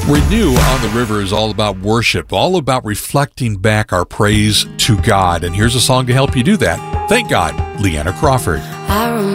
Renew on the River is all about worship, all about reflecting back our praise to God. And here's a song to help you do that. Thank God, Leanna Crawford. I